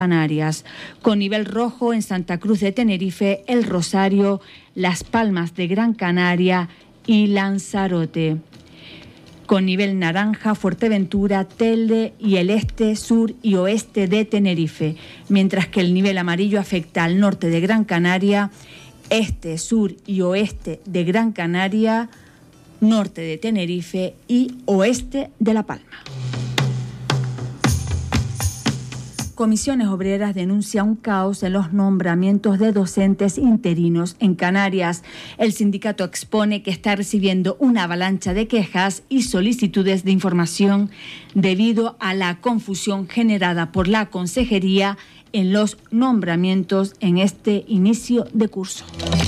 Canarias, con nivel rojo en Santa Cruz de Tenerife, El Rosario, Las Palmas de Gran Canaria y Lanzarote. Con nivel naranja, Fuerteventura, Telde y el este, sur y oeste de Tenerife, mientras que el nivel amarillo afecta al norte de Gran Canaria, este, sur y oeste de Gran Canaria, norte de Tenerife y oeste de La Palma. Comisiones Obreras denuncia un caos en los nombramientos de docentes interinos en Canarias. El sindicato expone que está recibiendo una avalancha de quejas y solicitudes de información debido a la confusión generada por la consejería en los nombramientos en este inicio de curso.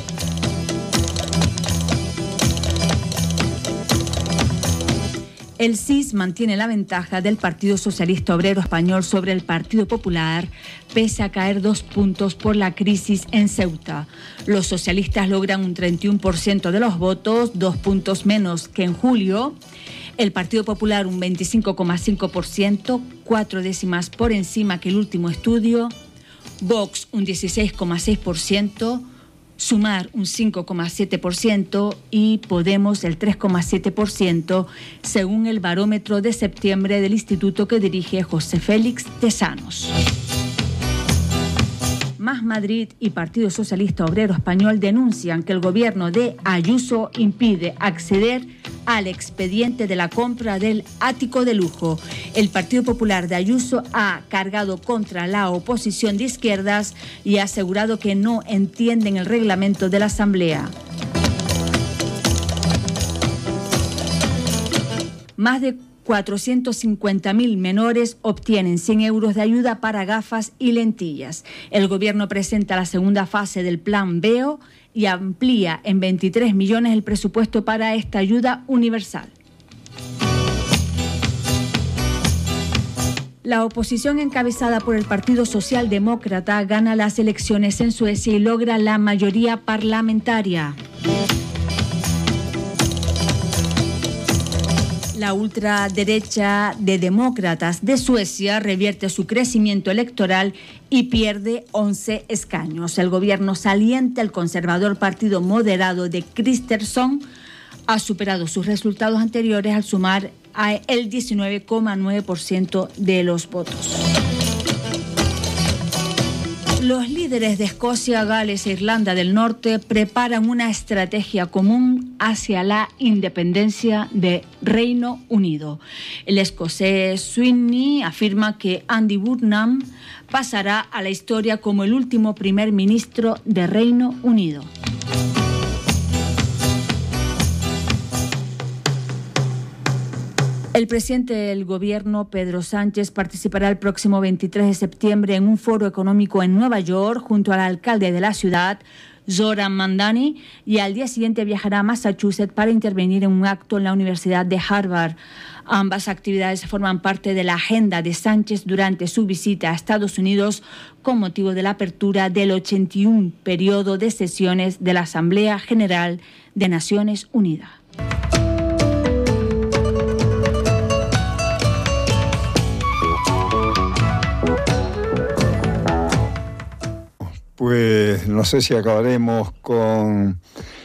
El CIS mantiene la ventaja del Partido Socialista Obrero Español sobre el Partido Popular, pese a caer 2 puntos por la crisis en Ceuta. Los socialistas logran un 31% de los votos, 2 puntos menos que en julio. El Partido Popular un 25,5%, 4 décimas por encima que el último estudio. Vox un 16,6%. Sumar un 5,7% y Podemos el 3,7%, según el barómetro de septiembre del instituto que dirige José Félix Tesanos. Más Madrid y Partido Socialista Obrero Español denuncian que el gobierno de Ayuso impide acceder al expediente de la compra del ático de lujo. El Partido Popular de Ayuso ha cargado contra la oposición de izquierdas y ha asegurado que no entienden el reglamento de la Asamblea. Más de 450.000 menores obtienen 100 euros de ayuda para gafas y lentillas. El gobierno presenta la segunda fase del plan BEO y amplía en 23 millones el presupuesto para esta ayuda universal. La oposición encabezada por el Partido Socialdemócrata gana las elecciones en Suecia y logra la mayoría parlamentaria. La ultraderecha de Demócratas de Suecia revierte su crecimiento electoral y pierde 11 escaños. El gobierno saliente, el conservador Partido Moderado de Kristersson, ha superado sus resultados anteriores al sumar el 19,9% de los votos. Los líderes de Escocia, Gales e Irlanda del Norte preparan una estrategia común hacia la independencia de Reino Unido. El escocés Sweeney afirma que Andy Burnham pasará a la historia como el último primer ministro de Reino Unido. El presidente del gobierno, Pedro Sánchez, participará el próximo 23 de septiembre en un foro económico en Nueva York junto al alcalde de la ciudad, Zoran Mandani, y al día siguiente viajará a Massachusetts para intervenir en un acto en la Universidad de Harvard. Ambas actividades forman parte de la agenda de Sánchez durante su visita a Estados Unidos con motivo de la apertura del 81 periodo de sesiones de la Asamblea General de Naciones Unidas. Pues no sé si acabaremos con...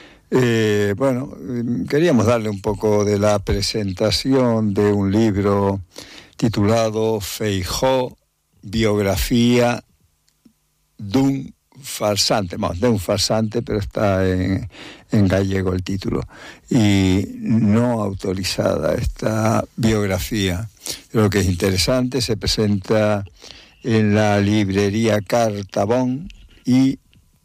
queríamos darle un poco de la presentación de un libro titulado Feijóo, biografía d'un farsante. Bueno, de un farsante, pero está en gallego el título. Y no autorizada esta biografía. Creo que es interesante, se presenta en la librería Cartabón, y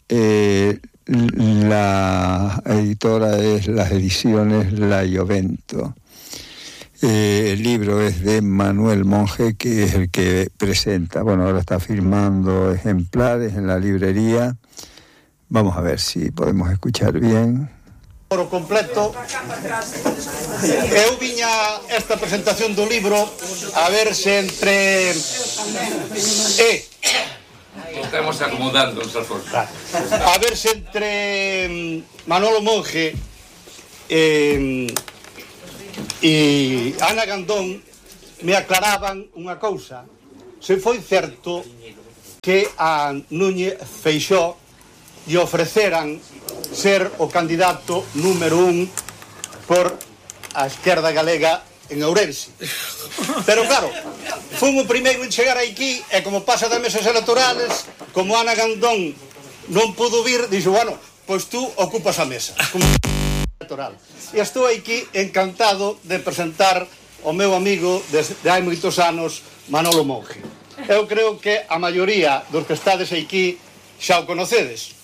la editora es las ediciones La Iovento. El libro es de Manuel Monge, que es el que presenta. Bueno, ahora está firmando ejemplares en la librería. Vamos a ver si podemos escuchar bien. Por completo, eu viña esta presentación do libro a ver se entre... Estamos acomodando os alforjes. A ver se entre Manolo Monge e Ana Gandón me aclaraban unha cousa. Se foi certo que a Núñez Feixóo lle ofreceran ser o candidato número 1 por a esquerda galega en Ourense. Pero claro, fun o primeiro en chegar aquí e como pasa das mesas electorales, como Ana Gandón non pudo vir, dixo, bueno, pois tú ocupas a mesa como electoral. E estou aquí encantado de presentar o meu amigo de hai moitos anos, Manolo Monge. Eu creo que a maioría dos que estades aquí xa o conocedes.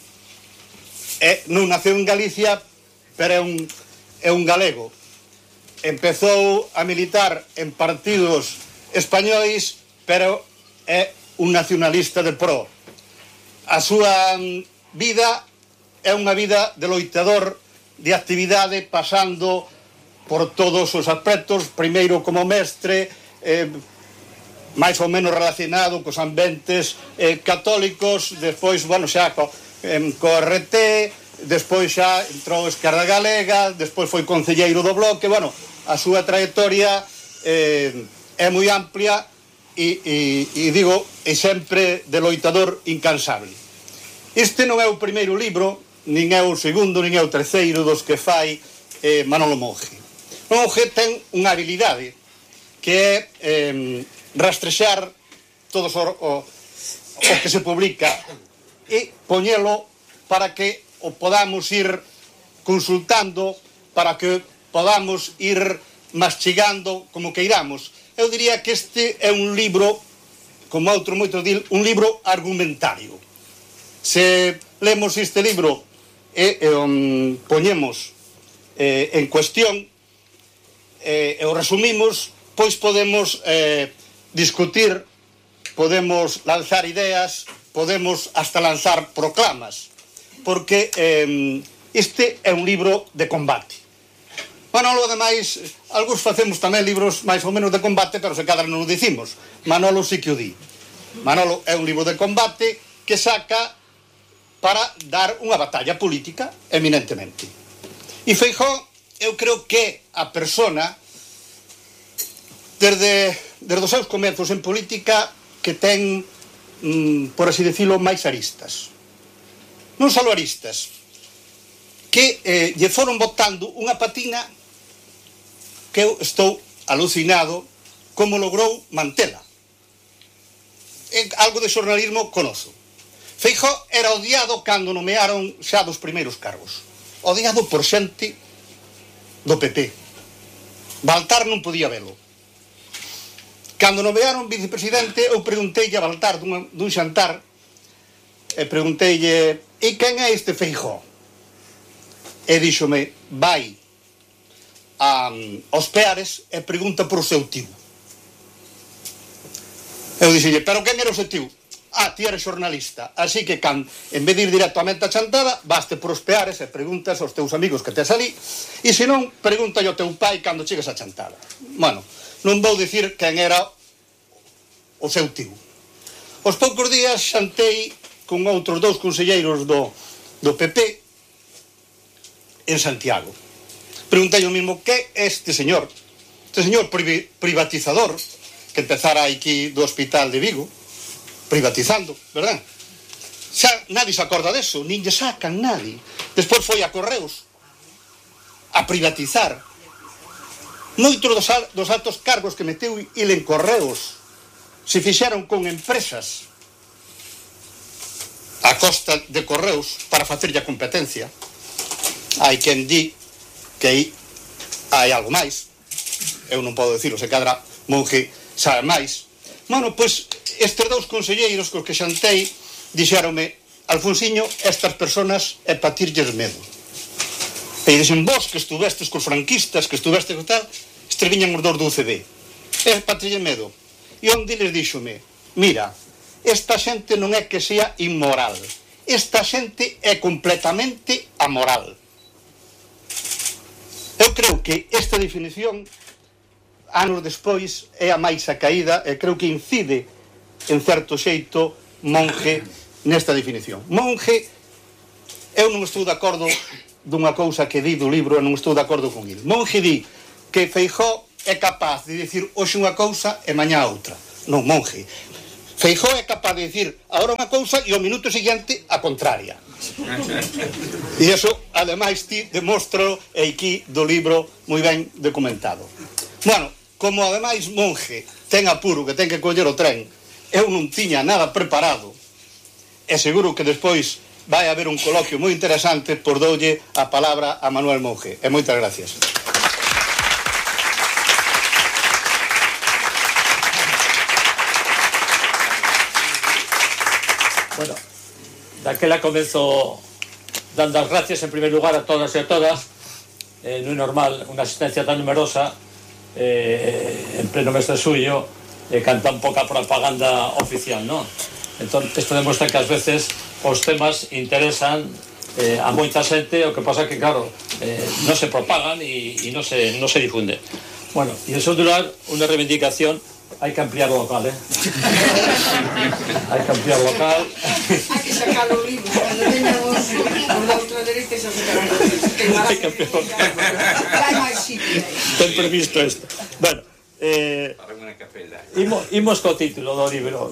Non naceu en Galicia, pero é un galego. Empezou a militar en partidos españois, pero é un nacionalista del PRO. A súa vida é unha vida de loitador, de actividade, pasando por todos os aspectos, primeiro como mestre, máis ou menos relacionado cos ambientes católicos, despois, bueno, xa co RT, despois xa entrou a Esquerda Galega, despois foi concelleiro do Bloque, bueno, a súa trayectoria é moi amplia e digo, é sempre de loitador incansable. Este non é o primeiro libro, nin é o segundo, nin é o terceiro dos que fai Manolo Monge. Monge ten unha habilidade que é rastrexar todos o que se publica e poñelo para que o podamos ir consultando, para que podamos ir mastigando como queiramos. Eu diría que este é un libro, como outro moito dil, un libro argumentario. Se lemos este libro e poñemos en cuestión e o resumimos, pois podemos discutir, podemos lanzar ideas, podemos hasta lanzar proclamas, porque este é un libro de combate. Manolo, ademais, algúns facemos tamén libros máis ou menos de combate, pero se cadra non o dicimos. Manolo sí que o di. Manolo é un libro de combate que saca para dar unha batalla política, eminentemente. E Feijóo, eu creo que a persona, desde os seus comezos en política, que ten, por así decirlo, máis aristas. Non só aristas, que lle foron botando unha patina que eu estou alucinado como logrou mantela. Algo de xornalismo conozo. Feijóo era odiado cando nomearon xa dos primeiros cargos. Odiado por xente do PP. Baltar non podía velo. Cando nomearon vicepresidente, eu pregunteille a Baltar dun xantar, e pregunteille, e quen é este Feijóo? E díxome, vai aos Peares e pregunta por o seu tío. Eu dixelle, pero quen era o seu tío? Ah, ti eres xornalista, así que en vez de ir directamente a chantada, vaste por os Peares e preguntas aos teus amigos que tes ali, e se non, pregunta ao teu pai cando chegas a chantada. Bueno, non vou dicir quen era o seu tío. Os poucos días xantei con outros dous conselleiros do PP en Santiago. Preguntei o mismo, que este señor privatizador, que empezara aquí do Hospital de Vigo, privatizando, verdad? Xa nadie se acorda deso, nin lle sacan nadie. Despois foi a Correos a privatizar. Moitos dos altos cargos que meteu il en Correos se fixeron con empresas a costa de Correos para facerlle a competencia. Hai quen di que hai algo máis. Eu non podo dicirlo, se cadra Monge sabe máis. Bueno, pois estes dous conselleiros cos que xantei dixéronme, Alfonsiño, estas personas é para tirlles medo. E dixen, vos que estuvestes cos franquistas, que estuvestes co tal, estes viñan os dous do UCD. É para tirlles medo. E onde les díxome, mira, esta xente non é que sea inmoral, esta xente é completamente amoral. Eu creo que esta definición, anos despois, é a máis acaída e creo que incide, en certo xeito, Monge nesta definición. Monge, eu non estou de acordo dunha cousa que di do libro e non estou de acordo con il. Monge di que Feijóo é capaz de dicir hoxe unha cousa e mañá outra. Non, Monge. Feijóo é capaz de dicir agora unha cousa e ao minuto seguinte a contraria. E iso, ademais, ti demostro aquí do libro moi ben documentado. Bueno, como ademais Monge ten apuro que ten que coller o tren, eu non tiña nada preparado, e seguro que despois vai haber un coloquio moi interesante, por doulle a palabra a Manuel Monge. E moitas gracias. Bueno, daquela comezo dando as gracias en primer lugar a todas e a todas. Non é normal unha asistencia tan numerosa en pleno mes de suyo con tan poca propaganda oficial, ¿no? Entón, isto demuestra que ás veces os temas interesan a moita xente, o que pasa que, claro, non se propagan e non se difunde. Bueno, e en segundo lugar, unha reivindicación. Hai que ampliar o local, hai que ampliar o local. Hai que sacar o libro, cando teñamos por da outra dereita xa sacarán o libro. Hai que ampliar o local. Hai máis sitio. Ten previsto isto. Bueno, imos co título do libro.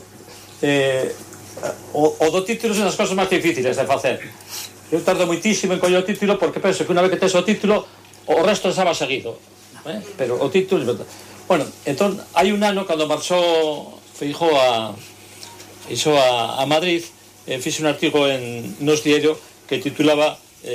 O do título son as cosas máis difíciles de facer. Eu tardo moitísimo en coller o título porque penso que unha vez que tes o título o resto xa va seguido, pero o título... Bueno, entón, hai un ano, cando marchou Feijóo a Madrid, fixe un artigo nos diario que titulaba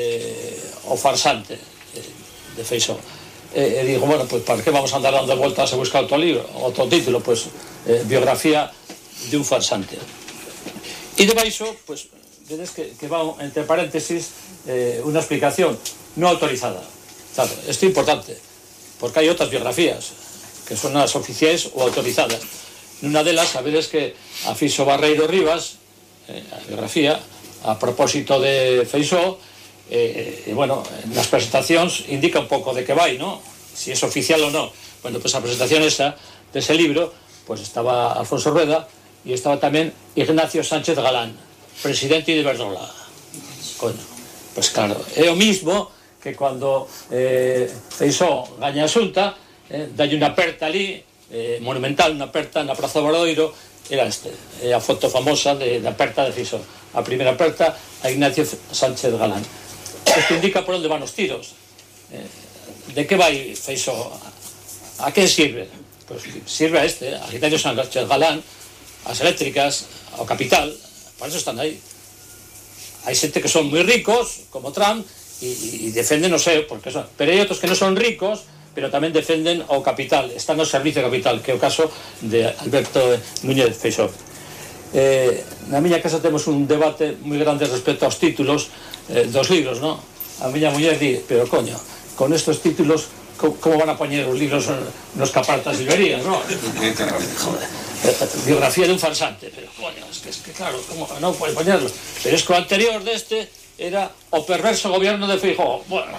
O farsante de Feijóo. E digo, bueno, pues para que vamos a andar dando voltas a buscar outro libro, outro título, pues biografía de un farsante. E debaixo, pues, vedes que va entre paréntesis unha explicación non autorizada. Claro, isto é importante, porque hai outras biografías que son as oficiais ou autorizadas. Nunha delas, sabedes que a fixo Barreiro Rivas, a biografía, a propósito de Feijóo, bueno, nas presentacións indica un pouco de que vai, ¿no? Si é oficial ou non. Bueno, pues a presentación esa, dese libro, pues estaba Alfonso Rueda e estaba tamén Ignacio Sánchez Galán, presidente de Iberdrola. Coño, pues claro, é o mismo que cando Feijóo gaña a Xunta, dalle unha aperta ali, monumental, unha aperta na Praza Obradoiro, era a foto famosa da aperta de Feijóo. A primeira aperta a Ignacio Sánchez Galán. Isto indica por onde van os tiros. De que vai Feijóo? A que sirve? Pues sirve a Ignacio Sánchez Galán, as eléctricas, ao capital, para eso están aí. Hai xente que son moi ricos, como Trump, e defenden o seu, porque son, pero hai outros que non son ricos, pero tamén defenden o capital, están no servicio capital, que é o caso de Alberto Núñez Feijóo. Na miña casa temos un debate moi grande respecto aos títulos dos libros, non? A miña muller di, pero coño, con estos títulos, como van a poñer os libros nos capartas de librerías, non? Joder, biografía de un farsante, pero coño, es que claro, como non pode poñerlos? Pero es que o anterior deste era o perverso gobierno de Feijóo. Bueno,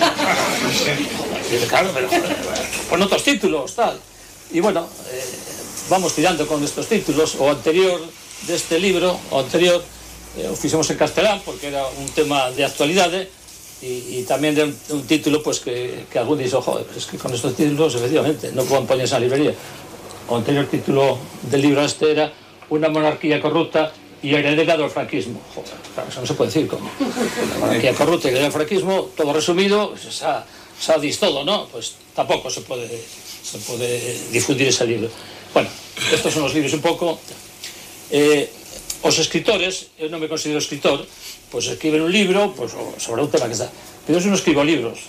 claro, pero con otros títulos, tal. Y bueno, vamos tirando con estos títulos. O anterior de este libro, o anterior, o fixemos en castelán, porque era un tema de actualidade, y tamén de un título pues que algún dixo, joder, es que con estos títulos, efectivamente, non poden poñerse na librería. O anterior título del libro este era Una monarquía corrupta y heredera del franquismo. Joder, claro, eso non se pode decir como la monarquía corrupta y heredera del franquismo, todo resumido, xa dis todo, ¿no? Pues tampouco se pode difundir ese libro. Bueno, estos son os libros un pouco. Os escritores, eu non me considero escritor, pues escriben un libro pues, sobre un tema que está. Pero eu non escribo libros.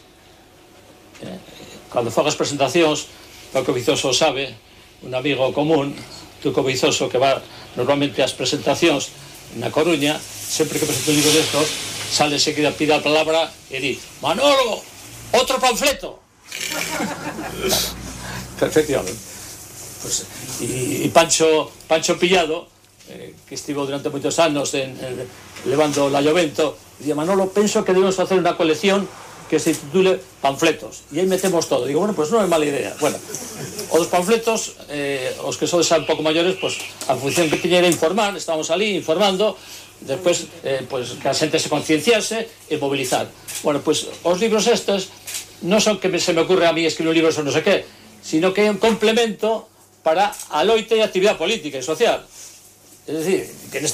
Cando fago as presentacións, Paco Vizoso sabe, un amigo común, Tuco Vizoso, que va normalmente ás presentacións na Coruña, sempre que presento un libro destos, sale seguida, pide a palabra e di, Manolo, outro panfleto. Efectivamente. Pues, e Pancho Pillado, que estivo durante moitos anos levando la Llovento, dicía, Manolo, penso que debemos facer unha colección que se titule Panfletos, e aí metemos todo. Digo, bueno, pues non é mala idea. Bueno, os panfletos, os que sodes un pouco maiores, pues a función que tiña era informar, estábamos ali informando, despois, pues que a xente se concienciase e mobilizar. Bueno, pues os libros estes non son que se me ocurre a mí escribir un libro sobre non sei que, sino que é un complemento para a loita e a actividade política e social. É dicir, que